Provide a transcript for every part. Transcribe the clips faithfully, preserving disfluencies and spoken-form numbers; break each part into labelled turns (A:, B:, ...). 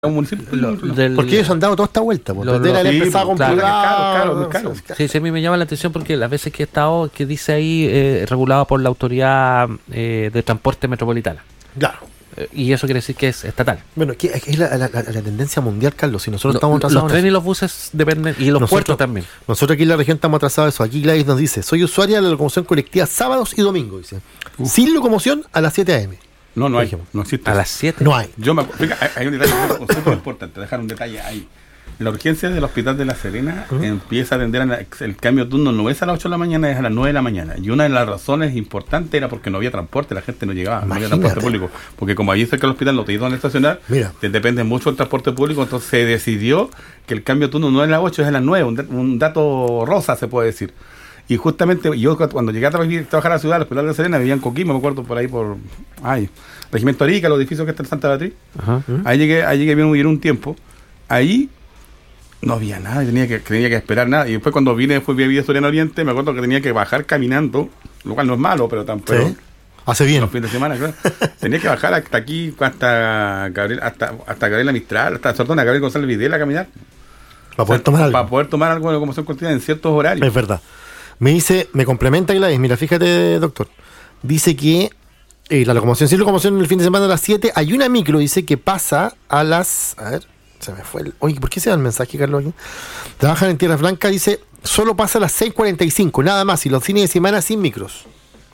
A: un municipio.
B: Lo, del,
C: porque ellos han dado toda esta vuelta. Pues.
B: Lo,
C: Desde
B: lo,
C: la
B: sí,
C: empezado con
B: claro,
C: privado,
A: caro, caro, caro.
B: Sí, sí, a mí me llama la atención porque las veces que he estado, que dice ahí, eh, regulado por la autoridad eh, de transporte metropolitana.
C: Claro.
B: Eh, y eso quiere decir que es estatal.
C: Bueno, que es la, la, la, la tendencia mundial, Carlos. Si nosotros
B: Lo,
C: estamos atrasados.
B: Los trenes y los buses dependen, y los
C: nosotros,
B: puertos también.
C: Nosotros aquí en la región estamos atrasados de eso. Aquí Gladys nos dice: soy usuaria de la locomoción colectiva sábados y domingos. Dice. Uf. Sin locomoción a las siete a.m.
A: No, no hay. No existe.
B: A las siete.
C: No hay.
A: Yo me acuerdo, hay un detalle súper importante, dejar un detalle ahí. La urgencia del Hospital de La Serena uh-huh. empieza a atender a el cambio de turno, no es a las ocho de la mañana, es a las nueve de la mañana. Y una de las razones importantes era porque no había transporte, la gente no llegaba, Imagínate. no había transporte público. Porque como allí cerca del hospital no te iban a estacionar, Mira. te depende mucho del transporte público, entonces se decidió que el cambio de turno no es a las ocho, es a las nueve, un, un dato rosa se puede decir. Y justamente yo cuando llegué a trabajar, trabajar a la ciudad, al Hospital de La Serena, vivía en Coquimbo, me acuerdo por ahí por... ay, Regimiento Arica, los edificios que están en Santa Beatriz. Uh-huh. Ahí llegué, ahí llegué a vivir un tiempo. Ahí no había nada, tenía que, tenía que esperar nada. Y después cuando vine, fui a Villa Soriano Oriente, me acuerdo que tenía que bajar caminando, lo cual no es malo, pero tampoco. ¿Sí?
C: Hace bien.
A: Los fines de semana, claro. Tenía que bajar hasta aquí, hasta Gabriel, hasta, hasta Gabriela Mistral, hasta Sortona, Gabriel González Videla a caminar.
C: Para poder o sea, tomar algo.
A: Para poder tomar algo de locomoción colectiva en ciertos horarios.
C: Es verdad. Me dice, me complementa Gladys, mira, fíjate, doctor. Dice que eh, la locomoción, sin locomoción el fin de semana a las siete, hay una micro, dice, que pasa a las... A ver, se me fue el... Oye, ¿por qué se da el mensaje, Carlos? Aquí? Trabajan en Tierras Blancas, dice, solo pasa a las seis cuarenta y cinco, nada más, y los fines de semana sin micros.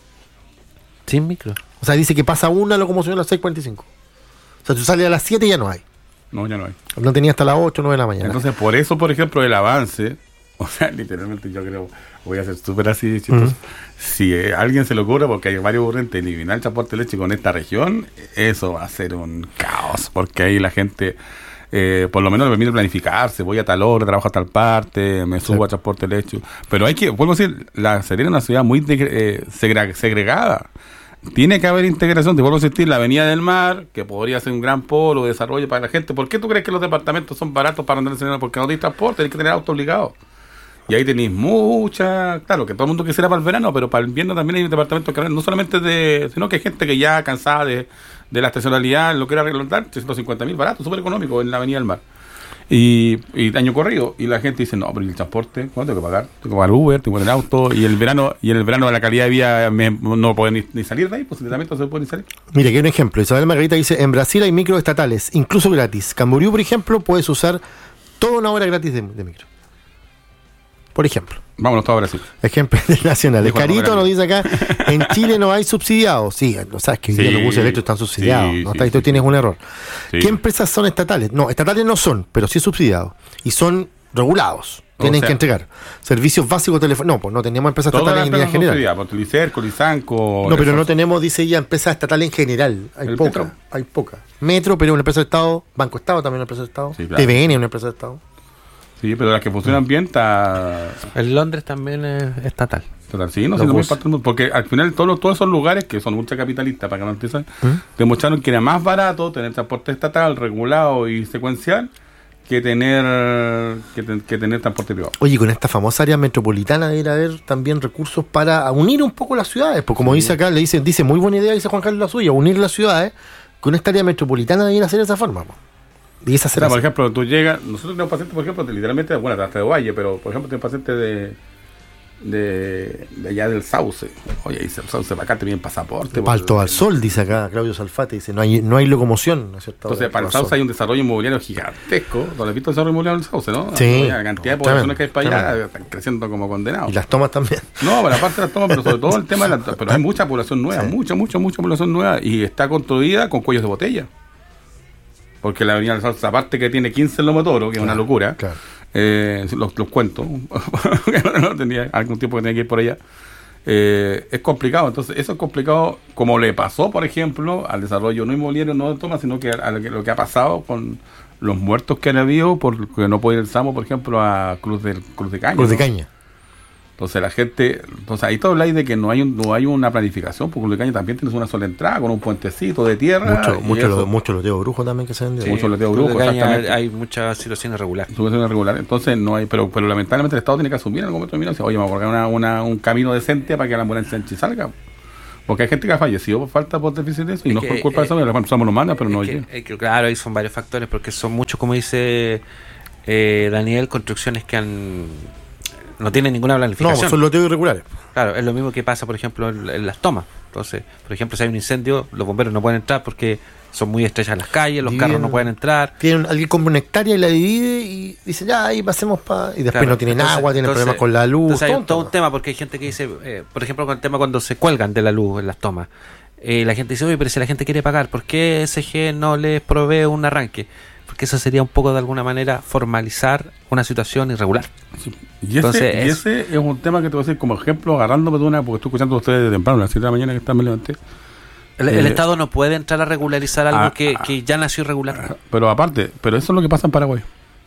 B: ¿Sin micros?
C: O sea, dice que pasa una locomoción a las seis cuarenta y cinco. O sea, tú sales a las siete y ya no hay.
A: No, ya no hay.
C: No tenía hasta las ocho, nueve de la mañana.
A: Entonces, por eso, por ejemplo, el avance... O sea, literalmente yo creo, voy a ser súper así, chistoso. Uh-huh. Si eh, a alguien se le ocurre, porque hay varios ocurrentes, eliminar el transporte de leche con esta región, eso va a ser un caos, porque ahí la gente, eh, por lo menos le permite planificarse, voy a tal hora, trabajo a tal parte, me subo sí. a transporte de leche. Pero hay que, vuelvo a decir, La Serena es una ciudad muy de, eh, segre- segregada. Tiene que haber integración, te vuelvo a insistir, la Avenida del Mar, que podría ser un gran polo de desarrollo para la gente. ¿Por qué tú crees que los departamentos son baratos para andar en Serena? Porque no tienes transporte, tienes que tener auto obligado. Y ahí tenéis mucha, claro, que todo el mundo quisiera para el verano, pero para el invierno también hay departamentos que no solamente de, sino que hay gente que ya cansada de, de la estacionalidad, lo quiere arreglar, trescientos cincuenta mil barato, súper económico en la Avenida del Mar. Y, y año corrido, y la gente dice, no, pero ¿y el transporte? ¿Cuánto tengo que pagar? Tengo que pagar Uber, tengo que tener auto, y el verano, y en el verano la calidad de vida me, no puede ni, ni salir de ahí, pues el tratamiento no se puede ni salir.
C: Mira, aquí hay un ejemplo. Isabel Margarita dice, en Brasil hay micros estatales, incluso gratis. Camboriú, por ejemplo, puedes usar toda una hora gratis de, de micro. Por ejemplo.
A: Vámonos todos a Brasil.
C: Ejemplo internacional. El Carito nos dice acá, en Chile no hay subsidiados. Sí, no sabes que hoy día sí, los buses eléctricos están subsidiados. Sí, ¿no? Sí, tú sí, tienes sí. un error. Sí. ¿Qué empresas son estatales? No, estatales no son, pero sí subsidiados. Y son regulados. Tienen o sea, que entregar servicios básicos telefónicos. No, pues no tenemos empresas estatales en línea general.
A: Por Telicerco, Lisanco.
C: No, pero no tenemos, dice ella, empresas estatales en general. Hay poca. Hay poca. Metro, pero una empresa de Estado. Banco Estado también una empresa de Estado. Sí, claro. T V N una empresa de Estado.
A: Sí, pero las que funcionan bien está...
B: En Londres también es estatal.
A: Total, sí, no sé, no muy parte del mundo, porque al final todos, todos esos lugares que son ultracapitalistas, para que no empiecen, ¿Mm? demostraron que era más barato tener transporte estatal, regulado y secuencial que tener que, te, que tener transporte privado.
C: Oye, con esta famosa área metropolitana debería haber también recursos para unir un poco las ciudades, pues como sí. dice acá, le dice, dice muy buena idea, dice Juan Carlos la suya, unir las ciudades con esta área metropolitana debería hacer de esa forma, pues. Y esa será.
A: O sea, por ejemplo, tú llegas, nosotros tenemos pacientes, por ejemplo, de, literalmente, bueno, hasta de Valle, pero por ejemplo, tenemos pacientes de, de, de allá del Sauce. Oye, dice, el Sauce para acá te viene pasaporte.
C: Alto al Sol, dice acá Claudio Salfate, dice, no hay, no hay locomoción, ¿no es cierto?
A: Entonces, para el Sauce hay un desarrollo inmobiliario gigantesco. ¿No has visto el desarrollo inmobiliario del Sauce, no?
C: Sí.
A: La cantidad de poblaciones que hay para allá también. Están creciendo como condenados.
C: Y las tomas también.
A: No, pero aparte de las tomas, pero sobre todo el tema de la, pero hay mucha población nueva, sí. mucha, mucha, mucha población nueva, y está construida con cuellos de botella. Porque la Avenida del Sauce, aparte que tiene quince en Lomotoro, que es claro, una locura, claro. eh, los, los cuento, no tenía algún tiempo que tenía que ir por allá, eh, es complicado. Entonces, eso es complicado, como le pasó, por ejemplo, al desarrollo no inmobiliario, no de toma, sino que a lo que, lo que ha pasado con los muertos que han habido, porque no puede ir el Samo, por ejemplo, a Cruz de, Cruz de Caña.
C: Cruz de
A: ¿no?
C: Caña.
A: Entonces la gente, entonces ahí todo habláis de que no hay un, no hay una planificación, porque Cruz de Caña también tienes una sola entrada con un puentecito de tierra. Mucho,
C: mucho, lo, mucho loteo brujo también que se vende.
A: Sí, mucho loteo brujo,
B: exactamente. Hay muchas situaciones regulares.
A: Situaciones regulares. Entonces no hay, pero, pero lamentablemente el Estado tiene que asumir en algún momento de mira, oye, vamos a colocar una, una, un camino decente para que la ambulancia en salga. Porque hay gente que ha fallecido por falta por déficit de eso, y
B: Es
A: no
B: que,
A: es por culpa
B: eh,
A: de eso, la somos humanas, pero no
B: es
A: hay
B: que, es que, claro, ahí son varios factores, porque son muchos, como dice eh, Daniel, construcciones que han no tienen ninguna
C: No,
B: planificación.
C: son loteos irregulares.
B: Claro, es lo mismo que pasa, por ejemplo, en, en las tomas. Entonces, por ejemplo, si hay un incendio, los bomberos no pueden entrar porque son muy estrechas las calles, los
C: Dividen.
B: carros no pueden entrar.
C: Tienen, alguien compra una hectárea y la divide y dice, ya, ahí pasemos para... Y después
B: Claro,
C: no tienen
B: entonces-
C: agua, tienen
B: entonces-
C: problemas con la luz.
B: Entonces hay
C: todo,
B: todo un
C: todo.
B: tema, porque hay gente que dice, eh, por ejemplo, con el tema cuando se cuelgan de la luz en las tomas. Eh, la gente dice, oye, pero si la gente quiere pagar, ¿por qué S G no les provee un arranque? Porque eso sería un poco, de alguna manera, formalizar una situación irregular.
A: Sí. Y, ese,
B: Entonces,
A: y
B: es-
A: ese es un tema que te voy a decir como ejemplo, agarrándome de una, porque estoy escuchando a ustedes de temprano, a las siete de la mañana que están, me levanté.
B: El, el
A: Eh,
B: Estado no puede entrar a regularizar algo
A: ah,
B: que,
A: ah,
B: que ya nació irregular.
A: Pero aparte, pero eso es lo que pasa en Paraguay.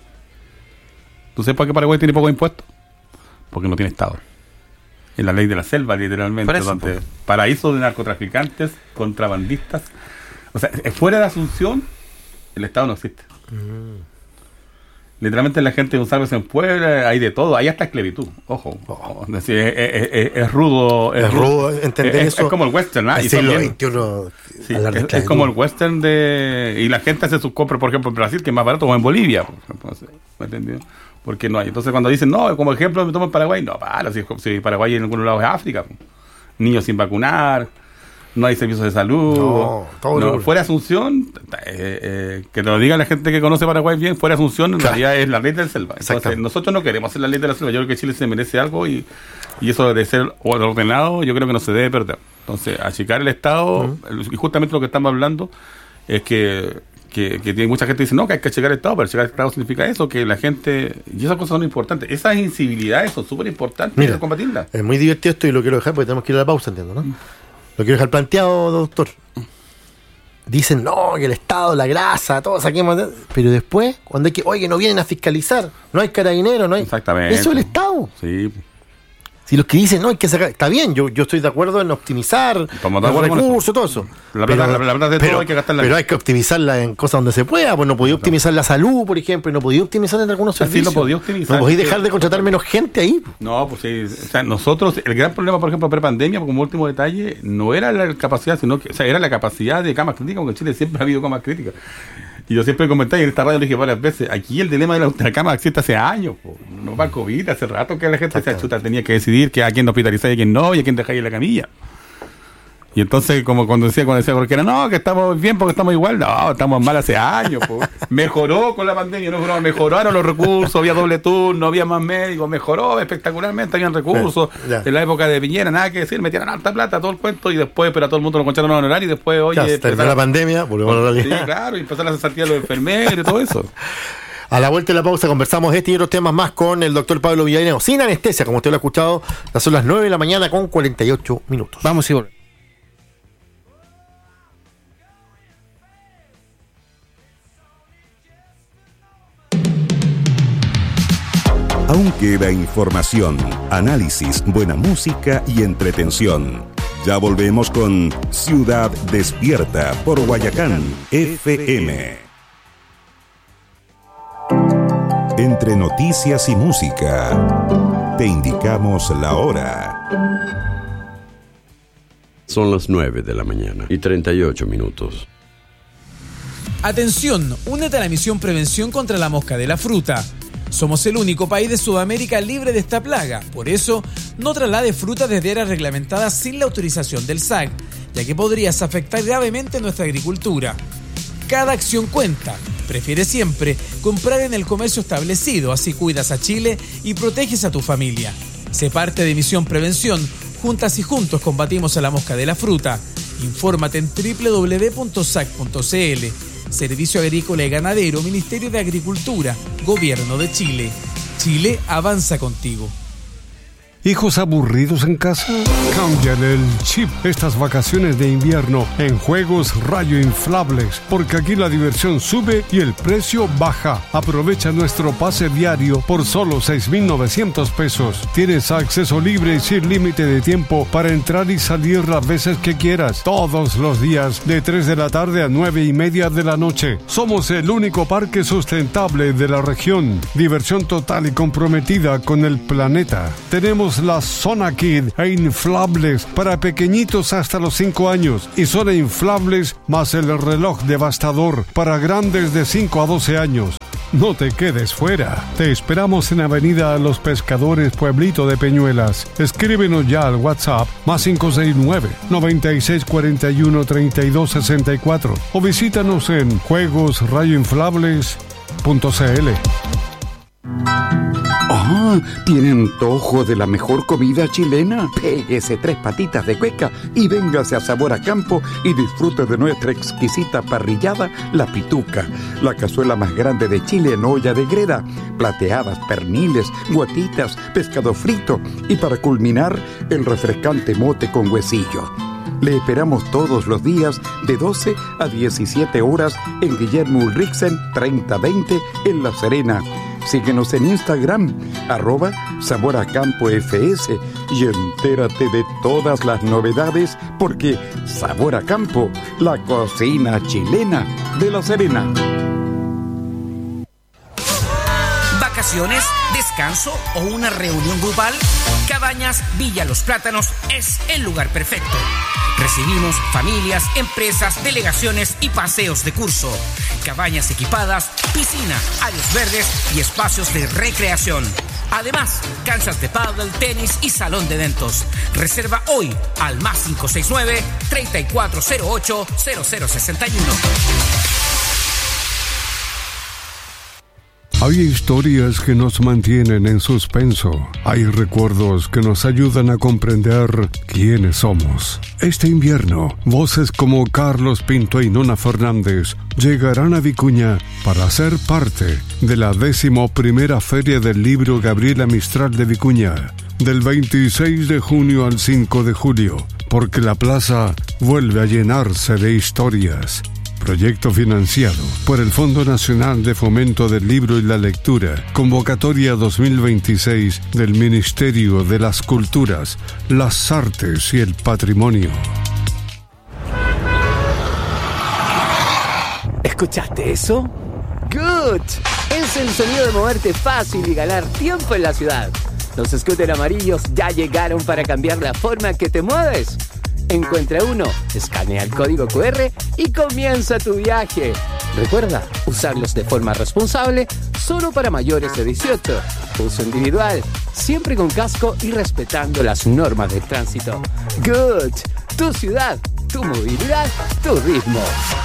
A: ¿Tú sabes por qué Paraguay tiene pocos impuestos? Porque no tiene Estado. En la ley de la selva, literalmente,
B: Por eso,
A: donde
B: pues.
A: paraíso de narcotraficantes, contrabandistas. O sea, fuera de Asunción, el Estado no existe. Literalmente la gente de un salve en Puebla, hay de todo, hay hasta esclavitud, ojo. ojo. Es decir, es, es- es- es rudo.
C: Es rudo entender
A: es,
C: eso.
A: Es como el western, ¿ah?
C: El
A: Y
C: siglo
A: también-
C: veintiuno.
A: Sí,
C: hablar de
A: es, es
C: esclavitud.
A: como el western de... Y la gente hace sus compras, por ejemplo, en Brasil, que es más barato, o en Bolivia. Por ejemplo, no sé, ¿me entendió? Porque no hay. Entonces cuando dicen, no, como ejemplo me tomo en Paraguay, no, para, si, si Paraguay en algunos lados es África. Po. Niños sin vacunar, no hay servicios de salud.
C: No, todo
A: no,
C: irregular.
A: fuera Asunción, eh, eh, que te lo diga la gente que conoce Paraguay bien, fuera Asunción en
C: Claro.
A: realidad es la ley del selva. Entonces
C: Exactamente.
A: nosotros no queremos hacer la ley de la selva. Yo creo que Chile se merece algo y, y eso de ser ordenado, yo creo que no se debe perder. Entonces, achicar el Estado, y justamente lo que estamos hablando es que, que, que tiene mucha gente que dice, no, que hay que achicar el Estado, pero achicar el Estado significa eso, que la gente, y esas cosas son importantes, esas incivilidades son súper importantes, hay
C: Mira,
A: que combatirlas.
C: es muy divertido esto y lo quiero dejar porque tenemos que ir a la pausa, entiendo, ¿no? Lo quiero dejar planteado, doctor. Dicen, no, que el Estado, la grasa, todo saquemos. Pero después, cuando hay que, oye, no vienen a fiscalizar, no hay carabineros, no hay.
A: Exactamente.
C: Eso es el Estado.
A: Sí,
C: Si los que dicen, no, hay que sacar. Está bien, yo, yo estoy de acuerdo en optimizar
A: Estamos de
C: los
A: acuerdo con
C: recursos, todo eso.
A: La plata- la- la plata de todo hay que gastarla
C: pero
A: aquí.
C: hay que optimizarla en cosas donde se pueda. Pues no podía optimizar la salud, por ejemplo, y no podía optimizar en algunos
A: Así
C: servicios.
A: lo podía optimizar.
C: No podía dejar de contratar menos gente ahí.
A: no, pues sí, o sea, nosotros, el gran problema, por ejemplo, pre-pandemia, como último detalle, no era la capacidad, sino que, o sea, era la capacidad de camas críticas, porque en Chile siempre ha habido camas críticas. Y yo siempre comenté, y en esta radio lo dije varias veces, aquí el dilema de la, de la cama existe hace años, po. No va COVID, hace rato que la gente se chuta, tenía que decidir que a quién hospitalizar y a quién no, y a quién dejar en la camilla. Y entonces, como cuando decía, cuando decía cualquiera, no, que estamos bien porque estamos igual, no, estamos mal hace años, po. Mejoró con la pandemia, no mejoró, mejoraron los recursos, había doble turno, había más médicos, mejoró espectacularmente, habían recursos.
C: Ya.
A: En la época de Piñera, nada que decir, metieron alta plata, todo el cuento, y después, pero a todo el mundo lo concharon a honorar, y después, oye,
C: Ya, se terminó
A: empezaron-
C: la pandemia, volvemos a la
A: Sí,
C: realidad.
A: claro, y empezó la cesantía de los enfermeros y todo eso.
C: A la vuelta de la pausa conversamos este y otros temas más con el doctor Pablo Villarino, sin anestesia, como usted lo ha escuchado. Ya son las nueve de la mañana con cuarenta y ocho minutos.
B: Vamos y volvemos.
D: Aún queda información, análisis, buena música y entretención. Ya volvemos con Ciudad Despierta por Guayacán F M. Entre noticias y música, te indicamos la hora.
E: Son las nueve de la mañana y treinta y ocho minutos.
F: Atención, únete a la misión Prevención contra la Mosca de la Fruta. Somos el único país de Sudamérica libre de esta plaga. Por eso, no traslade fruta desde áreas reglamentadas sin la autorización del S A C, ya que podrías afectar gravemente nuestra agricultura. Cada acción cuenta. Prefiere siempre comprar en el comercio establecido, así cuidas a Chile y proteges a tu familia. Sé parte de Misión Prevención. Juntas y juntos combatimos a la mosca de la fruta. Infórmate en doble u doble u doble u punto s a c punto c l. Servicio Agrícola y Ganadero, Ministerio de Agricultura, Gobierno de Chile. Chile avanza contigo.
G: ¿Hijos aburridos en casa? Cámbiale el chip estas vacaciones de invierno en Juegos Rayo Inflables, porque aquí la diversión sube y el precio baja. Aprovecha nuestro pase diario por solo seis mil novecientos pesos. Tienes acceso libre y sin límite de tiempo para entrar y salir las veces que quieras, todos los días, de tres de la tarde a nueve y media de la noche. Somos el único parque sustentable de la región. Diversión total y comprometida con el planeta. Tenemos tenemos la Zona Kid e inflables para pequeñitos hasta los cinco años y Zona Inflables más el reloj devastador para grandes de cinco a doce años. No te quedes fuera. Te esperamos en Avenida Los Pescadores, Pueblito de Peñuelas. Escríbenos ya al WhatsApp más cinco seis nueve, noventa y seis cuarenta y uno, treinta y dos sesenta y cuatro o visítanos en juegos radio inflables punto c l.
H: ¡Ah! ¿Tiene antojo de la mejor comida chilena? Péguese tres patitas de cueca y véngase a Sabor a Campo y disfrute de nuestra exquisita parrillada, La Pituca, la cazuela más grande de Chile en olla de greda, plateadas, perniles, guatitas, pescado frito y para culminar, el refrescante mote con huesillo. Le esperamos todos los días de doce a diecisiete horas en Guillermo Ulrichsen treinta veinte en La Serena. Síguenos en Instagram, arroba Sabor a Campo F S y entérate de todas las novedades porque Sabor a Campo, la cocina chilena de La Serena.
I: ¿Vacaciones, descanso o una reunión grupal? Cabañas Villa Los Plátanos es el lugar perfecto. Recibimos familias, empresas, delegaciones y paseos de curso. Cabañas equipadas, piscina, áreas verdes y espacios de recreación. Además, canchas de pádel, tenis y salón de eventos. Reserva hoy al más cinco seis nueve, treinta y cuatro cero ocho, cero cero sesenta y uno.
G: Hay historias que nos mantienen en suspenso. Hay recuerdos que nos ayudan a comprender quiénes somos. Este invierno, voces como Carlos Pinto y Nona Fernández llegarán a Vicuña para ser parte de la décimo primera Feria del Libro Gabriela Mistral de Vicuña, del veintiséis de junio al cinco de julio, porque la plaza vuelve a llenarse de historias. Proyecto financiado por el Fondo Nacional de Fomento del Libro y la Lectura. Convocatoria dos mil veintiséis del Ministerio de las Culturas, las Artes y el Patrimonio.
J: ¿Escuchaste eso? ¡Good! Es el sonido de moverte fácil y ganar tiempo en la ciudad. Los scooters amarillos ya llegaron para cambiar la forma que te mueves. Encuentra uno, escanea el código cu erre y comienza tu viaje. Recuerda, usarlos de forma responsable, solo para mayores de dieciocho. Uso individual, siempre con casco y respetando las normas de tránsito. Good, tu ciudad, tu movilidad, tu ritmo.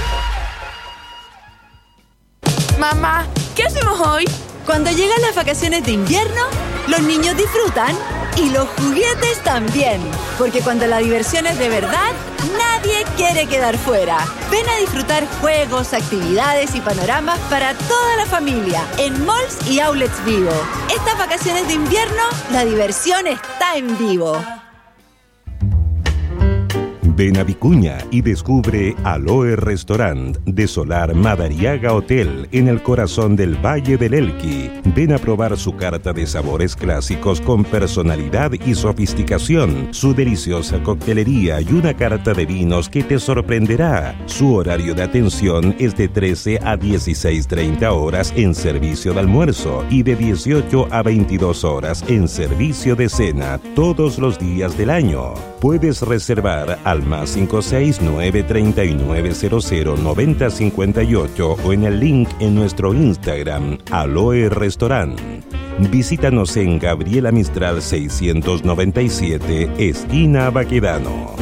K: Mamá, ¿qué hacemos hoy? Cuando llegan las vacaciones de invierno, los niños disfrutan y los juguetes también. Porque cuando la diversión es de verdad, nadie quiere quedar fuera. Ven a disfrutar juegos, actividades y panoramas para toda la familia en malls y outlets Vivo. Estas vacaciones de invierno, la diversión está en Vivo.
D: Ven a Vicuña y descubre Aloe Restaurant de Solar Madariaga Hotel en el corazón del Valle del Elqui. Ven a probar su carta de sabores clásicos con personalidad y sofisticación, su deliciosa coctelería y una carta de vinos que te sorprenderá. Su horario de atención es de trece a dieciséis treinta horas en servicio de almuerzo y de dieciocho a veintidós horas en servicio de cena todos los días del año. Puedes reservar al más cinco seis nueve, treinta y nueve cero cero, noventa cincuenta y ocho o en el link en nuestro Instagram, Aloe Restaurant. Visítanos en Gabriela Mistral seiscientos noventa y siete, esquina Baquedano.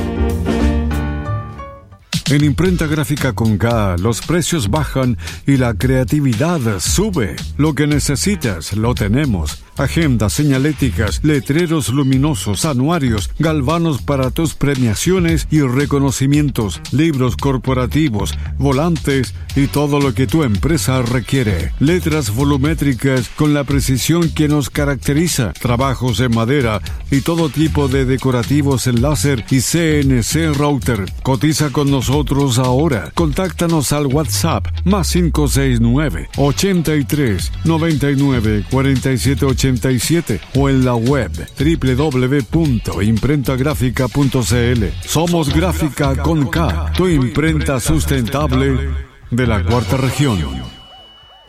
G: En Imprenta Gráfica con K, los precios bajan y la creatividad sube. Lo que necesitas, lo tenemos. Agendas, señaléticas, letreros luminosos, anuarios, galvanos para tus premiaciones y reconocimientos, libros corporativos, volantes y todo lo que tu empresa requiere. Letras volumétricas con la precisión que nos caracteriza, trabajos en madera y todo tipo de decorativos en láser y C N C router. Cotiza con nosotros ahora. Contáctanos al WhatsApp más cinco seis nueve, ochenta y tres, noventa y nueve, cuarenta y siete ochenta y siete o en la web doble u doble u doble u punto imprenta gráfica punto c l. Somos Gráfica con K, tu imprenta sustentable de la cuarta región.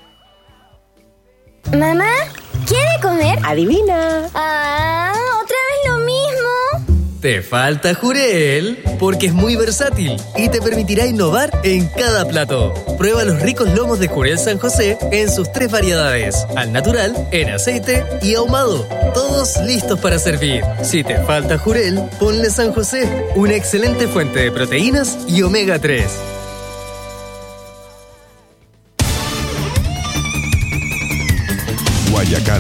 L: Mamá, ¿quiere comer?
J: Adivina.
L: Ah, otra Te falta jurel, porque es muy versátil y te permitirá innovar en cada plato. Prueba los ricos lomos de Jurel San José en sus tres variedades: al natural, en aceite y ahumado. Todos listos para servir. Si te falta jurel, ponle San José, una excelente fuente de proteínas y omega tres.
D: Guayacán.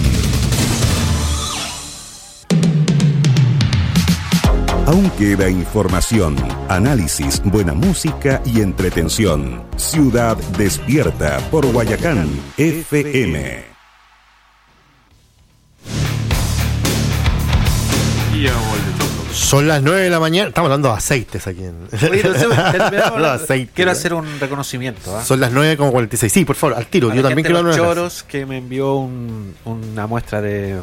D: Aún queda información, análisis, buena música y entretención. Ciudad Despierta por Guayacán F M.
C: Son las nueve de la mañana. Estamos hablando de aceites aquí en.
B: Oye, entonces,
C: Hablando de aceite,
B: quiero
C: ¿eh?
B: hacer un reconocimiento. ¿eh?
C: Son las nueve con cuarenta y seis. Sí, por favor, al tiro.
B: A
C: Yo
B: la
C: también
B: gente
C: quiero
B: de
C: hablar
B: Los Choros, que me envió un, una muestra de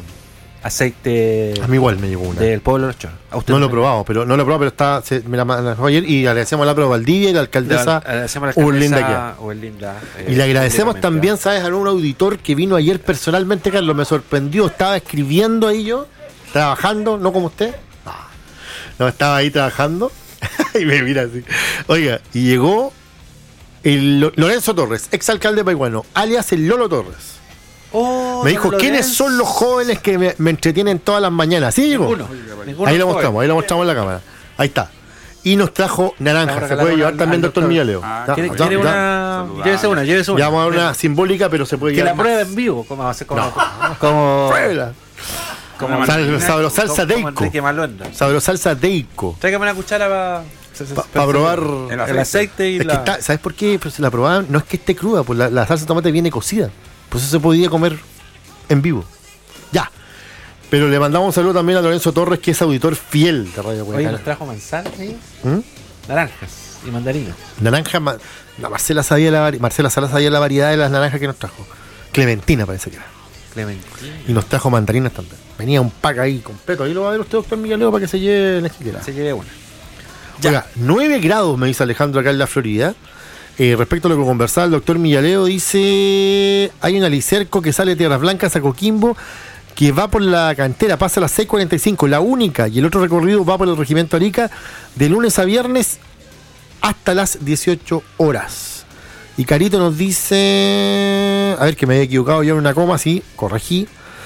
B: aceite.
C: A mí igual me llegó una.
B: Del pueblo de Los Choros. ¿A usted
C: No lo he
B: me-
C: probado, pero no lo he probado, pero está, se, me la mandó ayer y le agradecemos a la Pro Valdivia y la alcaldesa,
B: Le agradecemos a la
C: Urlinda
B: alcaldesa
C: Kia.
B: Urlinda, eh,
C: Y le agradecemos
B: públicamente,
C: también, ¿sabes? A un auditor que vino ayer personalmente, Carlos, me sorprendió. Estaba escribiendo ahí yo, trabajando, no como usted. No, no estaba ahí trabajando y me mira así. Oiga, y llegó el Lo- Lorenzo Torres, exalcalde de Paiguano, alias el Lolo Torres.
B: Oh,
C: Me dijo,
B: don
C: ¿quiénes
B: Lorenzo.
C: son los jóvenes que me, me entretienen todas las mañanas? ¿Sí llegó?
B: Ninguno, ninguno
C: Ahí lo
B: joven.
C: mostramos, ahí lo mostramos en la cámara. Ahí está. Y nos trajo naranja.
B: Vamos a
C: Se
B: regalar
C: puede
B: una
C: llevar
B: al-
C: también,
B: al
C: doctor
B: doctor.
C: Millaleo.
A: Ah,
C: Ya,
B: ¿Quiere,
C: ya,
B: quiere
C: ya.
B: una? Llévese una, llévese una.
C: Ya vamos a dar una simbólica, pero se puede
B: Que
C: llevar
B: la pruebe
C: más.
B: en vivo. ¿Cómo va a ser? Como, como,
C: Pruébela.
B: como
C: Sal- sabro- salsa
B: como
C: Deico.
B: Enrique Maluenda.
C: Sabro salsa Deico.
B: Tráigame una cuchara para
C: Para probar
B: el aceite, el aceite y
C: Es que
B: la.
C: está- ¿sabes por qué? Pues la probaban, no es que esté cruda, pues la, la salsa de tomate viene cocida. Por eso se podía comer en vivo. Ya. Pero le mandamos un saludo también a Lorenzo Torres, que es auditor fiel de Radio
B: Oye,
C: Guayacán.
B: nos trajo manzanas, ¿sí?
C: ¿Mm?
B: Naranjas y mandarinas.
C: Naranja, ma- la Marcela sabía la vari- Marcela Sala sabía la variedad de las naranjas que nos trajo. Clementina parece que era.
B: Clementina.
C: Y nos trajo mandarinas también. Venía un pack ahí completo. Ahí lo va a ver usted, doctor Migueleo, para que se lleve la quiera.
B: Se lleve una.
C: Oiga, nueve grados, me dice Alejandro acá en la Florida. Eh, respecto a lo que conversaba el doctor Millaleo, dice: hay un alicerco que sale de Tierras Blancas a Coquimbo, que va por la cantera, pasa a las seis cuarenta y cinco, la única, y el otro recorrido va por el regimiento Arica de lunes a viernes hasta las dieciocho horas. Y Carito nos dice, a ver, que me había equivocado yo en una coma, sí, corregí.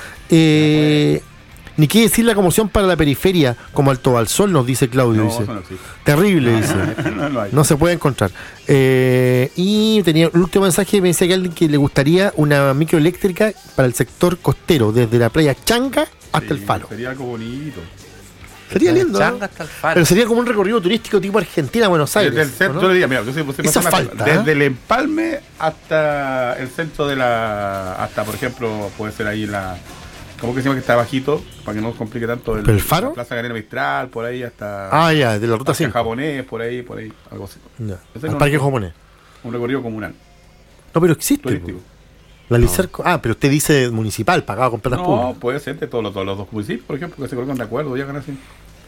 C: Eh, ni qué decir la conmoción para la periferia, como Alto Balsol, nos dice Claudio.
A: No,
C: dice.
A: eso no existe.
C: Terrible, dice.
A: No lo hay.
C: No se puede encontrar. Eh, y tenía el último mensaje, me decía que alguien que le gustaría una microeléctrica para el sector costero, desde la playa Chanca hasta el Faro.
A: Sería algo bonito.
C: Sería lindo, ¿no?
B: Changa hasta el Faro.
C: Pero sería como un recorrido turístico tipo Argentina, Buenos Aires.
A: Desde el centro,
C: ¿no?
A: yo le diría, mira, yo soy, soy
C: Esa
A: persona-
C: falta,
A: desde
C: ¿eh?
A: el empalme hasta el centro de la. Hasta, por ejemplo, puede ser ahí la. ¿Cómo que se llama que está bajito? Para que no nos complique tanto.
C: ¿Pero el Faro?
A: la Plaza Galena Mistral, por ahí hasta.
C: Ah, ya, de la ruta
A: hasta
C: cinco.
A: japonés, por ahí, por ahí, algo así.
C: Ya.
A: Ese
C: Al
A: no-
C: parque japonés.
A: Un recorrido comunal.
C: No, pero existe.
A: Turístico.
C: po. La Licerco. Ah, pero usted dice municipal, pagado con plata
A: No,
C: pública.
A: puede ser de todos los, todos los dos municipios, por ejemplo, que se colocan de acuerdo, ya ganan así.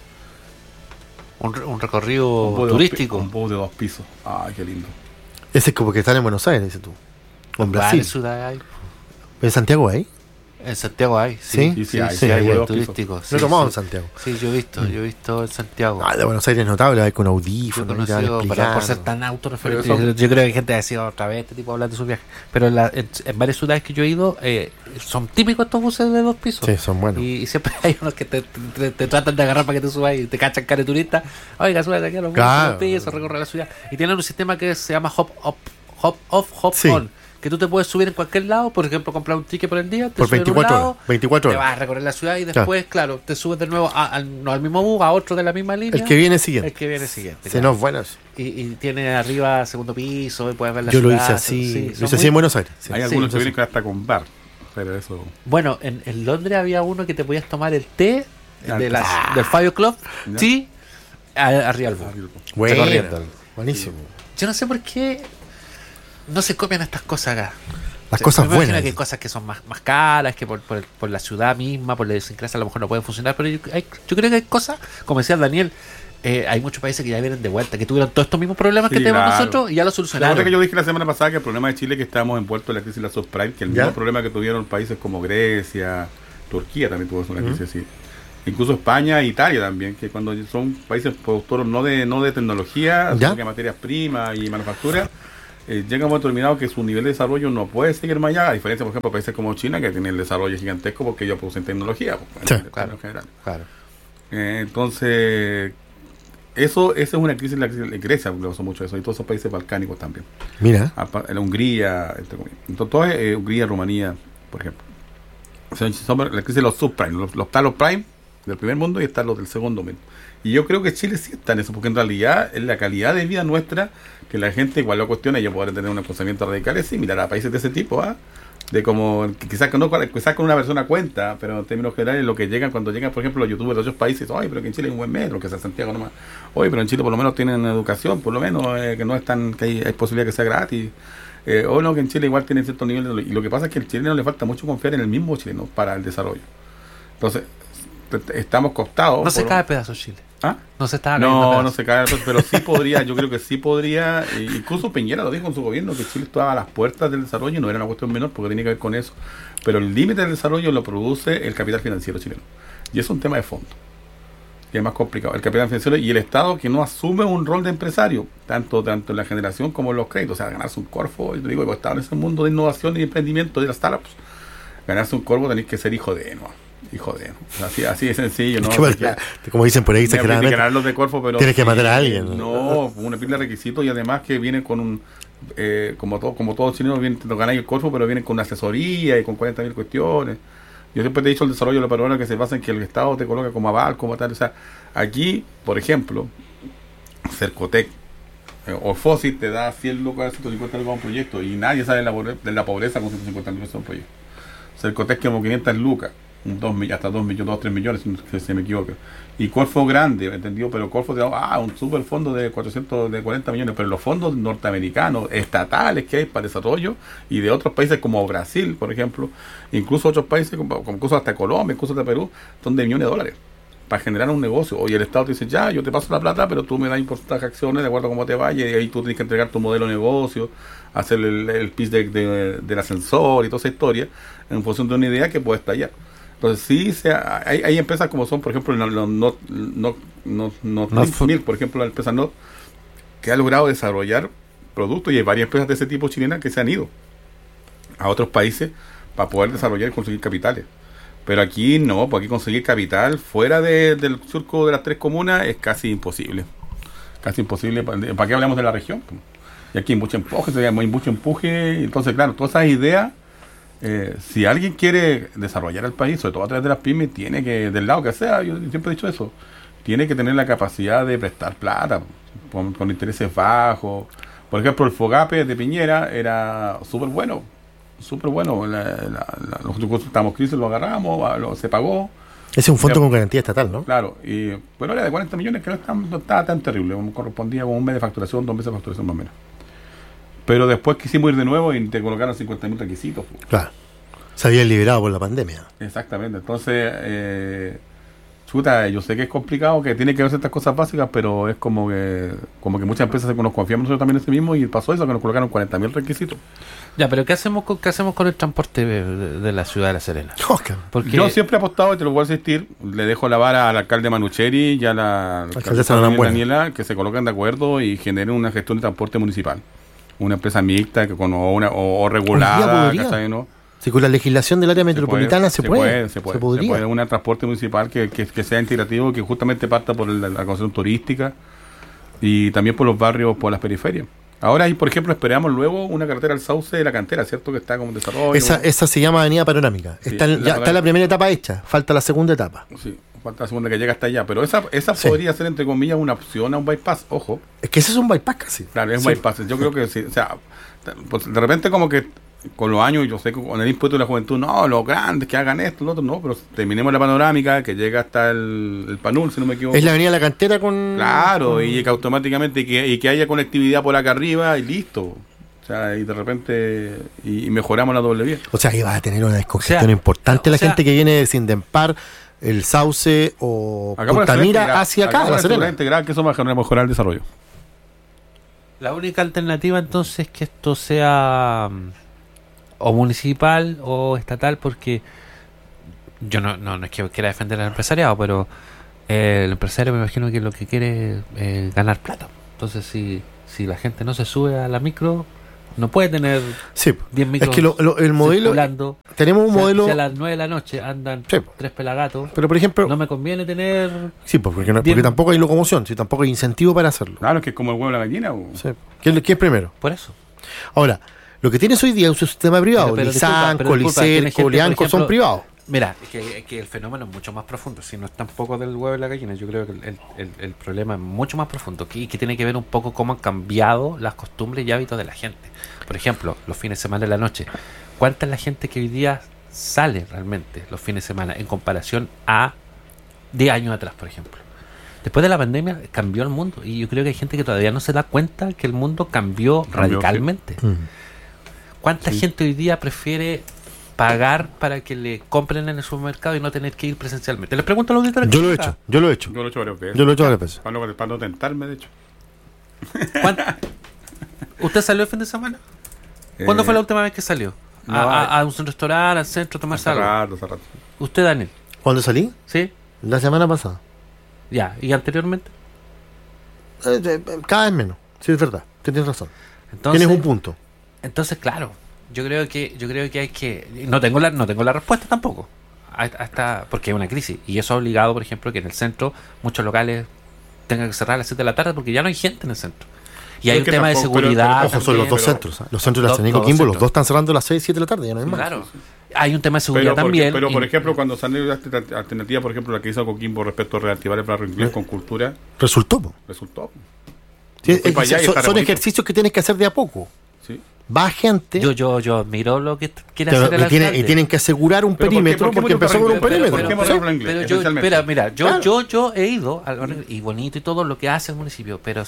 B: Un, re- un recorrido
A: Un bus de dos pi-
B: turístico.
A: Un bus de dos pisos. Ay, qué lindo.
C: Ese es como que están en Buenos Aires, dices tú. O en Brasil.
B: Varias ciudades hay.
C: ¿En Santiago hay?
B: En Santiago hay, sí.
C: ¿Sí?
B: Sí,
A: Sí, hay,
B: sí,
A: sí,
B: hay
A: hay
B: el
A: dos
B: turístico.
C: No
B: sí,
C: he tomado
B: sí.
C: en Santiago.
B: Sí, yo he visto, yo he visto en Santiago.
C: Ah, de Buenos Aires es notable, hay con
B: Yo he
C: audífonos. y te van
B: conocido, pero por ser
C: explicando.
B: tan autorreferente,
A: Pero eso-
B: yo creo que hay gente que ha decidido otra vez este tipo hablando de sus viajes. Pero en, la- en- en varias ciudades que yo he ido, eh, son típicos estos buses de dos pisos.
C: Sí, son buenos.
B: Y, y siempre hay unos que te, te- te tratan de agarrar para que te subas y te cachan cara de turista. Oiga, súbete aquí a los buses de
C: Claro.
B: dos pisos, recorre la ciudad. Y tienen un sistema que se llama hop, up, hop off, hop
C: Sí.
B: on. Que tú te puedes subir en cualquier lado, por ejemplo, comprar un ticket por el día, te
C: Por
B: subes en un
C: veinticuatro
B: lado,
C: horas. veinticuatro
B: te
C: horas.
B: vas a recorrer la ciudad y después, claro, te subes de nuevo a- al, no al mismo bus, a otro de la misma línea.
C: El que viene siguiente.
B: El que viene siguiente.
C: Sí,
B: claro.
C: no, es bueno eso.
B: Y, y tiene arriba segundo piso y puedes ver la
C: Yo lo
B: ciudad.
C: hice así.
B: Sí,
C: lo
B: son
C: hice así
B: muy-
C: en Buenos Aires. sí.
A: Hay
B: Sí,
A: algunos que
C: eso
A: vienen que hasta con bar. Pero eso.
B: Bueno, en, en Londres había uno que te podías tomar el té
A: Ya.
B: de las,
C: Ah.
B: del Fabio Club,
A: Ya.
B: sí, a- arriba del bus.
C: Bueno,
B: Recorriendo.
C: buenísimo.
B: Yo no sé por qué no se copian estas cosas acá.
C: Las
B: Sí,
C: cosas
B: me imagino
C: buenas.
B: que hay cosas que son más, más caras, que por, por, por la ciudad misma, por la idiosincrasia a lo mejor no pueden funcionar, pero yo, hay- yo creo que hay cosas, como decía Daniel, eh, hay muchos países que ya vienen de vuelta, que tuvieron todos estos mismos problemas
A: Sí,
B: que tenemos
A: claro.
B: nosotros y ya lo
A: La
B: solucionaron.
A: cosa que yo dije la semana pasada que el problema de Chile es que estábamos envueltos en la crisis de la subprime, que el
C: ¿Ya?
A: mismo problema que tuvieron países como Grecia, Turquía también tuvo una crisis así. Incluso España e Italia también, que cuando son países productores no de no de tecnología,
C: ¿Ya?
A: sino que materias primas y manufactura, eh, llega un momento determinado que su nivel de desarrollo no puede seguir más allá, a diferencia, por ejemplo, de países como China, que tienen el desarrollo gigantesco porque ellos producen tecnología. Pues,
C: Sí,
A: en,
B: claro,
A: en general.
B: claro.
A: Eh, entonces, eso esa es una crisis, la crisis en Grecia, porque pasó mucho eso, y todos esos países balcánicos también.
C: Mira.
A: La Hungría, entre comillas. Entonces, todo, eh, Hungría, Rumanía, por ejemplo. Son, son la crisis de los subprime, los, los, están los prime del primer mundo y están los del segundo mundo. Y yo creo que Chile sí está en eso, porque en realidad es la calidad de vida nuestra, que la gente igual lo cuestiona, y yo poder tener un pensamiento radical, sí, mirar a países de ese tipo, ¿ah? De como, que quizás, que no, quizás con una persona cuenta, pero en términos generales lo que llegan, cuando llegan, por ejemplo, los youtubers de otros países, oye, pero que en Chile hay un buen metro, que sea Santiago nomás, oye, pero en Chile por lo menos tienen educación, por lo menos, eh, que no es tan, que hay, hay posibilidad que sea gratis, eh, o no, que en Chile igual tienen cierto nivel, de, y lo que pasa es que al chileno le falta mucho confiar en el mismo chileno para el desarrollo. Entonces, estamos costados.
B: No se
A: por,
B: cae pedazo Chile.
A: ¿Ah?
B: No se está
A: No, no se cae, pero sí podría, yo creo que sí podría, incluso Piñera lo dijo en su gobierno, que Chile estaba a las puertas del desarrollo, y no era una cuestión menor porque tenía que ver con eso, pero el límite del desarrollo lo produce el capital financiero chileno, y es un tema de fondo, y es más complicado, el capital financiero y el Estado, que no asume un rol de empresario, tanto tanto en la generación como en los créditos, o sea, ganarse un Corfo, y te digo, estaba en ese mundo de innovación y emprendimiento de las startups, ganarse un Corfo tenéis que ser hijo de, no, hijo de, ¿no? Así, así de sencillo, ¿no?
C: Es que, que, como dicen por ahí,
A: exageradamente, los de Corfo, pero
C: tienes que matar a
A: sí,
C: alguien.
A: No, una pila de requisitos, y además que vienen con un, eh, como todo, como todos chilenos, vienen, no ganan el Corfo, pero vienen con una asesoría y con cuarenta mil cuestiones. Yo siempre te he dicho el desarrollo de la peruana que se basa en que el Estado te coloca como aval, como tal. O sea, aquí, por ejemplo, Cercotec eh, o Fósil te da cien lucas, ciento cincuenta lucas a un proyecto, y nadie sabe de la pobreza, de la pobreza con ciento cincuenta mil pesos a un proyecto. Cercotec como quinientas lucas, dos, hasta dos millones, dos, tres millones, si se me equivoco. Y Corfo grande, entendido, pero Corfo te da ah, un super fondo de cuatrocientos cuarenta millones, pero los fondos norteamericanos, estatales que hay para desarrollo, y de otros países como Brasil, por ejemplo, incluso otros países, como, como incluso hasta Colombia, incluso hasta Perú, son de millones de dólares para generar un negocio. Oye, el Estado te dice, ya, yo te paso la plata, pero tú me das un porcentaje de acciones de acuerdo a cómo te vaya, y ahí tú tienes que entregar tu modelo de negocio, hacer el, el pitch de, de, del ascensor y toda esa historia, en función de una idea que puede estallar. Entonces sí, se, hay, hay empresas como son, por ejemplo, los no, no, no, no, no por ejemplo, la empresa Not, que ha logrado desarrollar productos, y hay varias empresas de ese tipo chilenas que se han ido a otros países para poder desarrollar y conseguir capitales. Pero aquí no, pues aquí conseguir capital fuera de, del surco de las tres comunas es casi imposible. Casi imposible. ¿Para qué hablamos de la región? Y aquí hay mucho empuje, hay mucho empuje. Entonces, claro, todas esas ideas, eh, si alguien quiere desarrollar el país, sobre todo a través de las pymes, tiene que, del lado que sea, yo siempre he dicho eso, tiene que tener la capacidad de prestar plata con, con intereses bajos. Por ejemplo, el FOGAPE de Piñera era súper bueno. Súper bueno, la, la, la, nosotros estábamos crisis, lo agarramos, lo, se pagó.
C: Ese es un fondo con garantía estatal, ¿no?
A: Claro, y bueno, era de cuarenta millones, que no estaba, no estaba tan terrible, correspondía con un mes de facturación, dos meses de facturación más o menos. Pero después quisimos ir de nuevo y te colocaron cincuenta mil requisitos.
C: Claro, se había liberado por la pandemia.
A: Exactamente, entonces, eh, chuta, yo sé que es complicado, que tiene que ver ciertas cosas básicas, pero es como que como que muchas empresas nos confiamos nosotros también en sí mismos, y pasó eso, que nos colocaron cuarenta mil requisitos.
B: Ya, pero ¿qué hacemos con, qué hacemos con el transporte de, de la ciudad de La Serena?
A: Porque yo siempre he apostado, y te lo voy a asistir, le dejo la vara al alcalde Manucheri y a la alcaldesa Daniela, que se coloquen de acuerdo y generen una gestión de transporte municipal. Una empresa mixta que con, o, una, o, o regulada, ¿cachai? ¿No?
C: Si con la legislación del área metropolitana se puede, se puede,
A: se puede,
C: se podría.
A: Se puede un transporte municipal que, que, que sea integrativo, que justamente parta por la, la concesión turística y también por los barrios, por las periferias. Ahora, ahí, por ejemplo, esperamos luego una carretera al Sauce de la Cantera, ¿cierto? Que está como en desarrollo.
C: Esa, esa se llama Avenida Panorámica.
A: Sí,
C: está, en, ya, la, está la primera etapa hecha, falta la segunda etapa.
A: Sí, falta la segunda que llega hasta allá. Pero esa esa sí. podría ser, entre comillas, una opción a un bypass, ojo.
C: Es que ese es un bypass casi.
A: Claro, es un
C: sí.
A: bypass. Yo creo que sí. O sea, pues de repente como que con los años, yo sé que con el impuesto de la juventud, no, los grandes que hagan esto, lo otro, no, pero terminemos la Panorámica, que llega hasta el, el Panul, si no me equivoco.
C: Es la avenida La Cantera con...
A: Claro,
C: con...
A: y que automáticamente que, y que haya conectividad por acá arriba y listo. O sea, y de repente y, y mejoramos la doble vía.
C: O sea, que va a tener una descongestión
B: o sea,
C: importante
B: o
C: la
B: sea,
C: gente que viene de Sindempar, el Sauce o Puntamira hacia acá,
A: acá
C: La Serena.
A: Integral, que eso va a mejorar el desarrollo.
B: La única alternativa entonces es que esto sea o municipal o estatal, porque yo no, no, no es que quiera defender al empresariado, pero eh, el empresario me imagino que lo que quiere es eh, ganar plata. Entonces, si, si la gente no se sube a la micro, no puede tener
C: sí,
B: diez micros
C: es que lo, lo, el modelo
B: circulando.
C: Tenemos un
B: O sea,
C: modelo
B: si a las nueve de la noche andan
C: sí,
B: tres pelagatos,
C: pero por ejemplo
B: no me conviene tener
C: sí, porque, no,
B: diez
C: porque tampoco hay locomoción, sí, tampoco hay incentivo para hacerlo.
A: Claro, que es como el huevo de la gallina. O...
C: Sí. ¿Quién, ¿Quién es primero?
B: Por eso.
C: Ahora, lo que tienes hoy día es un sistema privado.
B: Pero- pero
C: Nissan,
B: disculpa, pero disculpa, tiene
C: Colicel,
B: gente, por
C: Coleanco son
B: ejemplo,
C: privados.
B: Mira, es que, es que el fenómeno es mucho más profundo. Si no es tampoco del huevo y la gallina, yo creo que el, el, el problema es mucho más profundo y que, que tiene que ver un poco cómo han cambiado las costumbres y hábitos de la gente. Por ejemplo, los fines de semana de la noche. ¿Cuánta es la gente que hoy día sale realmente los fines de semana en comparación a diez años atrás, por ejemplo? Después de la pandemia cambió el mundo y yo creo que hay gente que todavía no se da cuenta que el mundo cambió,
A: Cambió,
B: radicalmente.
C: Mm.
B: ¿Cuánta
A: Sí.
B: gente hoy día prefiere pagar para que le compren en el supermercado y no tener que ir presencialmente? Les pregunto a los auditores.
C: Yo lo he hecho, yo lo he hecho.
A: Yo lo he hecho varias veces.
C: Yo lo he hecho varias veces.
A: Para no, para no tentarme, de hecho.
B: ¿Cuánto- ¿Usted salió el fin de semana? ¿Cuándo
A: Eh,
B: fue la última vez que salió?
A: no,
B: a, a- a un restaurante, al centro, a tomarse
A: Hace
B: algo.
A: rato, hace rato.
B: ¿Usted, Daniel?
C: ¿Cuándo salí?
B: ¿Sí?
C: La semana pasada.
B: Ya. ¿Y anteriormente?
C: Eh, eh, cada vez menos. Sí, es verdad. Tienes razón.
B: Entonces,
C: Tienes un punto.
B: Entonces, claro, yo creo que yo creo que hay que no tengo la no tengo la respuesta tampoco. Hasta porque es una crisis y eso ha obligado, por ejemplo, que en el centro muchos locales tengan que cerrar a las siete de la tarde porque ya no hay gente en el centro. Y hay
A: Es
B: un
A: que
B: tema de
A: tampoco- pero-
B: seguridad.
C: Ojo, son
B: también.
C: los dos
A: pero-
C: centros. ¿eh? Los centros de la
B: Dos-
C: Seneco
B: dos
C: Quimbo, los
B: centros.
C: dos están cerrando a las seis, siete de la tarde, ya no hay más.
B: Claro. Hay un tema de seguridad
A: Pero, porque-
B: también.
A: pero por
B: y-
A: ejemplo, cuando salió la alter- alternativa, por ejemplo, la que hizo Coquimbo respecto a reactivar el barrio inglés con cultura,
C: Resultó. po.
A: resultó.
C: Sí,
A: Yo fui
C: es-
A: para allá y
C: son
A: está re
C: son
A: bonito.
C: ejercicios que tienes que hacer de a poco.
A: Sí.
C: Va gente.
B: yo yo yo miro lo que quiere
C: Pero
B: hacer el
C: y, tiene-
B: alcalde.
C: y tienen que asegurar un
A: Pero ¿por qué-
C: perímetro
A: por qué
C: porque
A: voto
C: empezó con un
A: para inglés?
C: perímetro.
A: ¿Por qué
C: ¿sí?
A: voto para inglés?
B: Pero yo,
A: Esencialmente.
B: espera, mira, yo,
C: Claro.
B: yo, yo he ido al barrio y bonito y todo lo que hace el municipio, pero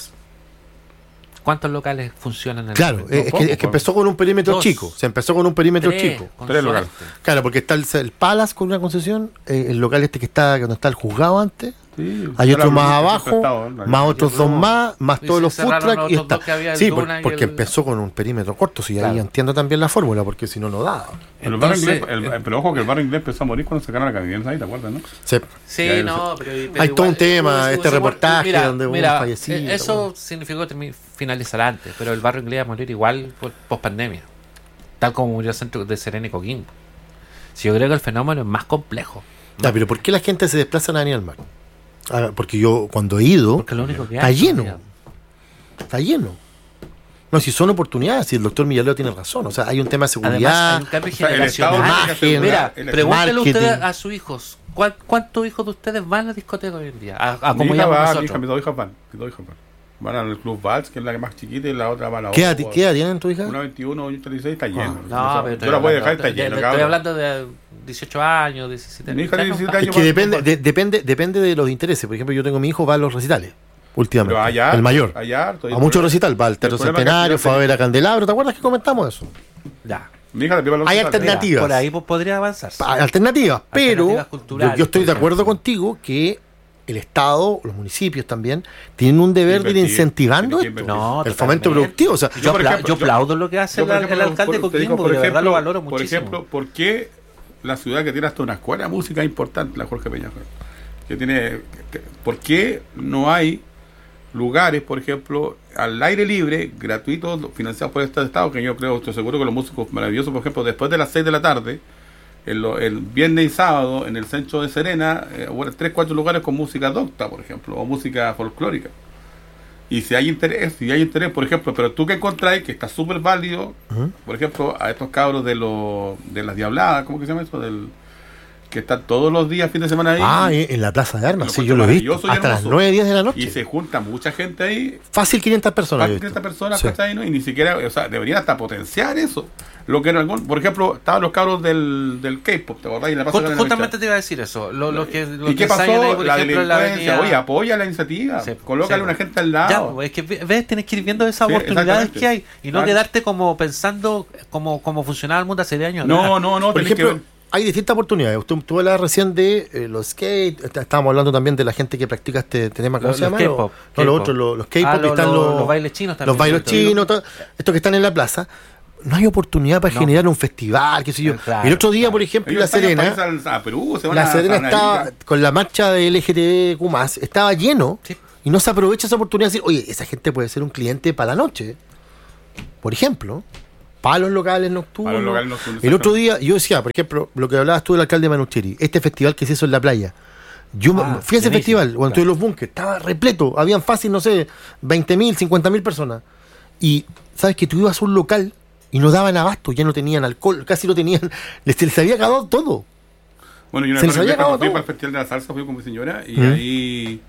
B: ¿cuántos locales funcionan en el
C: Claro,
B: municipio?
C: es, es que, es que empezó con un perímetro
B: Dos.
C: chico. Se empezó con un perímetro
B: Tres,
C: chico.
B: con
A: Tres
B: suerte.
A: locales.
C: Claro, porque está el, el Palace con una concesión, eh, el local este que está, donde está el juzgado antes.
A: Sí,
C: Hay
A: era
C: otro
A: lo
C: más
A: que
C: abajo,
A: siempre ha estado, ¿no?
C: más otros dos más, más
B: Y
C: todos
B: se
C: los food
B: cerraron
C: trucks
B: los
C: y
B: otros
C: está.
B: dos que había, el
C: Sí, por-
B: Duna y
C: porque
B: el-
C: empezó con un perímetro corto, si
B: Claro.
C: ahí entiendo también la fórmula, porque si no, no da.
A: Pero, el barrio
B: Entonces,
A: inglés, el- pero ojo que el barrio inglés empezó a morir cuando sacaron la caminera ahí, ¿te acuerdas, no?
C: Sí.
B: Sí,
A: Ya,
B: no, pero, pero
C: Hay todo un
B: igual,
C: tema,
B: hubo-
C: este
B: hubo-
C: reportaje
B: mira,
C: donde hubo
B: mira,
C: un fallecido,
B: eh, Eso
C: bueno.
B: significó termi- finalizar antes, pero el barrio inglés iba a morir igual post pandemia, tal como murió el centro de Serena y Coquimbo. Si yo creo que el fenómeno es más complejo.
C: Ya, pero ¿por qué la gente se desplaza a la Avenida del Mar? Ah, porque yo cuando he ido,
B: Porque lo único que
C: está
B: hay,
C: lleno.
B: mira.
C: Está lleno. No, si son oportunidades, si el doctor Millaleo tiene razón. O sea, hay un tema de
B: Además,
C: seguridad.
B: hay un cambio
A: O sea, el Estado
B: generacional.
A: tiene que asegurar
B: Mira,
A: el-
B: pregúntele
C: marketing.
B: ustedes a sus hijos. ¿cuál- ¿Cuántos hijos de ustedes van a la discoteca hoy en día? A, a
A: Mi
B: como
A: hija
B: llamamos
A: va, mi
B: nosotros.
A: hija, mis dos hijas van. Mis dos hijas van. Van al Club Vals, que es la que más chiquita, y la otra va a la
C: ¿Qué edad,
A: otra.
C: qué edad tienen tu hija?
A: Una veintiuno, una treinta y seis, está lleno.
B: No,
A: Yo
B: pero estoy
A: la voy a dejar,
B: hablando-
A: está lleno.
B: de-
A: cabrón.
B: Estoy hablando de dieciocho años, diecisiete
A: Mi
B: años.
A: hija
B: Ya
A: de
B: no
A: diecisiete
B: va.
A: años.
C: Es que
A: va-
C: depende,
A: va-
C: de- depende, depende de los intereses. Por ejemplo, yo tengo mi hijo, va a los recitales. Últimamente.
A: Pero allá,
C: el mayor.
A: allá,
C: A muchos recitales. Va al Teatro
A: El problema es que
C: Centenario,
A: al
C: fue a
A: final
C: ver a Candelabro. ¿Te acuerdas que comentamos eso?
B: Ya.
A: Mi hija de primer
C: Hay
A: recitales.
C: alternativas.
B: Por ahí po- podría avanzar.
C: Pa- Alternativas, pero
B: Alternativas culturales,
C: yo, yo estoy
B: por
C: de
B: ejemplo.
C: acuerdo contigo que el Estado, los municipios también, tienen un deber de ir
A: Invertir,
C: incentivando
A: tienen que
C: esto.
A: invertir.
B: No,
C: el fomento
B: totalmente.
C: productivo. O sea,
B: Yo,
A: Yo, por
B: apla-
A: ejemplo,
B: yo
A: yo-
B: aplaudo lo que hace
A: Yo,
B: el,
A: por
B: el
A: ejemplo,
B: alcalde de
A: por- te digo,
B: Coquimbo,
A: por
B: de verdad
A: ejemplo,
B: lo valoro
A: Por
B: muchísimo.
A: ejemplo, ¿por qué la ciudad que tiene hasta una escuela de música importante, la Jorge Peñafort, que tiene, que- ¿por qué no hay lugares, por ejemplo, al aire libre, gratuitos, financiados por este Estado, que yo creo, estoy seguro que los músicos maravillosos, por ejemplo, después de las seis de la tarde, el, el viernes y sábado, en el centro de Serena, eh, hubo tres, cuatro lugares con música docta, por ejemplo, o música folclórica. Y si hay interés, si hay interés, por ejemplo, pero tú que encontráis que está súper válido,
C: Ujú.
A: por ejemplo, a estos cabros de los de las Diabladas, ¿cómo que se llama eso? Del, que están todos los días, fin de semana ahí.
C: ah, en la Plaza de Armas,
A: Lo
C: sí,
A: encuentro
C: yo lo he visto.
A: maravilloso y
C: Hasta las
A: hermoso.
C: nueve, diez de la
A: Y
C: noche.
A: se junta mucha gente ahí,
C: Fácil quinientas personas.
A: más
C: he
A: de
C: visto.
A: treinta personas,
C: Sí.
A: ¿cachai? ¿No? Y ni siquiera, o sea, deberían hasta potenciar eso. Lo que en algún, por ejemplo, estaban los cabros del, del K-pop, ¿te acordás? Y la
B: Just- justamente te iba a decir eso. Lo, lo que, lo
A: ¿Y qué
B: que ensayan
A: pasó?
B: ahí, por
A: La
B: ejemplo, en la
A: delincuencia.
B: avenida-
A: Oye, apoya la iniciativa.
B: Sí,
A: Colócale
B: sí,
A: una
B: pues.
A: gente al lado.
B: Ya, pues, es que ve- ves, tienes que ir viendo esas
A: Sí,
B: oportunidades
A: exactamente.
B: que hay y no
A: Claro.
B: quedarte como pensando como, como funcionaba el mundo hace diez años.
A: No,
B: atrás.
A: no, no.
C: Por
A: tenés que
C: ejemplo,
A: ver.
C: hay distintas oportunidades. Usted tú hablabas recién de eh, los skate. est- Estábamos hablando también de la gente que practica este, este tema. ¿Cómo
B: Los-
C: se llama?
B: los
C: Los-
B: K-pop,
C: No, los
B: K-pop.
C: otros, los, los K-pop.
B: Ah,
C: y
B: lo-
C: están
B: lo-
C: los,
B: los bailes chinos también.
C: Los bailes
B: Todo.
C: chinos, todo, estos que están en la plaza. no hay oportunidad para
B: No.
C: generar un festival, qué sé yo.
B: Claro,
C: el otro día,
B: claro.
C: por ejemplo,
A: Ellos
C: La
A: están en
C: Serena,
A: países al- a Perú, se van
C: La
A: a
C: Serena
A: San
C: estaba
A: Arica.
C: con la marcha de L G T B Q más, estaba lleno
B: Sí.
C: y no se aprovecha esa oportunidad de decir, oye, esa gente puede ser un cliente para la noche, por ejemplo, para los locales nocturnos.
A: Para los locales nocturnos,
C: El otro
A: exactamente.
C: día, yo decía, por ejemplo, lo que hablabas tú del alcalde Manucheri, este festival que se hizo en la playa. Yo me-
B: Ah,
C: fui a ese
B: buenísimo,
C: festival cuando
B: claro.
C: estuve en los bunkers, estaba repleto, habían fácil, no sé, veinte mil, cincuenta mil personas. Y sabes que tú ibas a un local y no daban abasto, ya no tenían alcohol, casi no tenían, les, les había acabado todo.
A: Bueno, yo una
C: Se
A: vez
C: les había
A: cuando
C: acabado
A: fui
C: todo.
A: para el Festival de la Salsa, fui con mi señora y
C: Mm.
A: ahí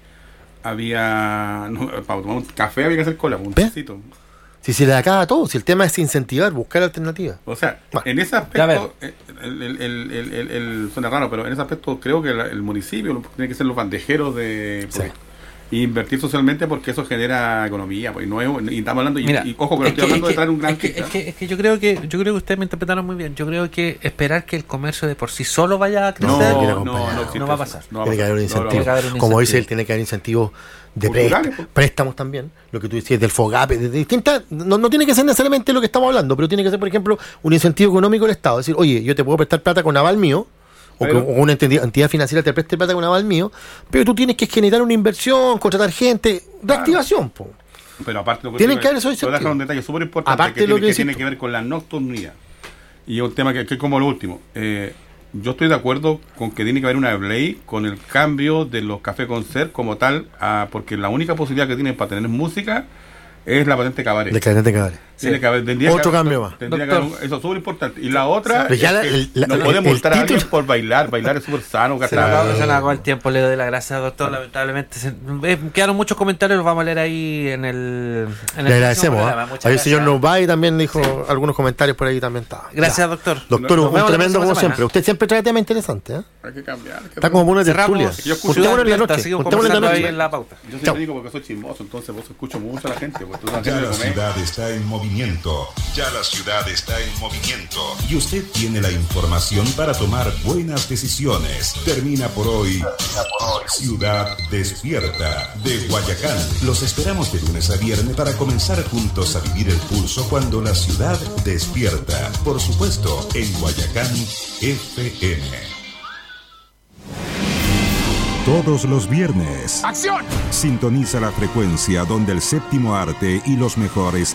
A: había, no, para tomar un café había que hacer cola, un
C: ¿Ves?
A: tecito.
C: Si se les acaba todo, si el tema es incentivar, buscar alternativas.
A: O sea,
C: Bueno,
A: en ese
B: ya
A: aspecto, eh, el, el, el, el, el- el- suena raro, pero en ese aspecto creo que la- el municipio lo- tiene que ser los bandejeros de
C: Sí.
A: porque- y invertir socialmente porque eso genera economía, pues, y no es, y estamos hablando, y,
B: Mira,
A: y ojo, que no
B: es
A: estoy
B: que-
A: hablando
B: es
A: de traer un
B: que-
A: gran
B: es que,
A: artista.
B: es que, es que yo creo que yo creo que ustedes me interpretaron muy bien. Yo creo que esperar que el comercio de por sí solo vaya a crecer
A: No,
C: tiene que
A: no,
C: acompañar.
A: no, existe
B: No va a
A: eso.
B: pasar.
A: No va a
C: Tiene que haber un
A: pasar. No, no,
C: incentivo.
B: Tiene que haber un
C: Como dice
B: incentivo.
C: él, tiene que haber incentivos de
A: Culturales,
C: préstamos,
A: pues.
C: préstamos también. Lo que tú decías del FOGAPE, de distintas. No, no tiene que ser necesariamente lo que estamos hablando, pero tiene que ser, por ejemplo, un incentivo económico del Estado. Es decir, oye, yo te puedo prestar plata con aval mío, o que
A: Pero-
C: o una entidad, entidad financiera te preste plata con aval mío, pero tú tienes que generar una inversión, contratar gente, reactivación. Po.
A: Pero aparte lo que
C: Tienen
A: te-
C: que haber esos
A: te voy a dejar
C: incentivos.
A: un detalle súper importante
C: Aparte
A: que,
C: de lo
A: tiene,
C: que
A: que tiene
C: decís
A: que ver con la nocturnidad. Y es un tema que, que es como lo último. Eh, yo estoy de acuerdo con que tiene que haber una ley con el cambio de los cafés concert como tal, a- porque la única posibilidad que tienen para tener música es la patente cabaret.
C: De cadena cabaret.
A: Tiene que haber, tendría
C: Otro
A: que haber-
C: cambio más.
A: tendría que haber un- eso es súper importante. Y la otra,
C: Pero ya
A: es
C: la-
A: que
C: el- la-
A: no
C: el-
A: podemos
C: el
A: multar a alguien
C: título-
A: por bailar. Bailar es súper sano,
B: Se nos
A: gastar.
B: acabó, se nos acabó el tiempo, le doy las gracias, doctor. Lamentablemente se- eh, quedaron muchos comentarios, los vamos a leer ahí en el. En el
C: Le agradecemos.
B: próximo
C: ¿ah?
B: programa. Muchas
C: Ahí el señor
B: gracias.
C: Nobay también dijo algunos comentarios por ahí también estaba.
B: Gracias,
C: Ya.
B: doctor.
C: Doctor,
B: Nos
C: un
B: vemos la
C: tremendo
B: próxima
C: como
B: semana.
C: siempre. Usted siempre trae temas interesantes. ¿eh?
A: Hay que cambiar. hay que
C: Está como una
B: Cerramos
C: tertulia.
A: Yo escucho
C: Juntémonos en la
B: Ciudad
C: noche.
B: Sigo
C: Juntémonos en la
B: conversando ahí
C: noche.
B: en la pauta.
A: Yo soy
C: Chao.
A: único porque soy chismoso, entonces vos escucho mucho a la gente. Porque tú no
D: Ya
A: tienes
D: la
A: que comer.
D: ciudad está en movimiento. Ya la ciudad está en movimiento. Y usted tiene la información para tomar buenas decisiones. Termina por hoy Ciudad Despierta de Guayacán. Los esperamos de lunes a viernes para comenzar juntos a vivir el pulso cuando la ciudad despierta. Por supuesto, en Guayacán F M. Todos los viernes.
M: ¡Acción!
D: Sintoniza la frecuencia donde el séptimo arte y los mejores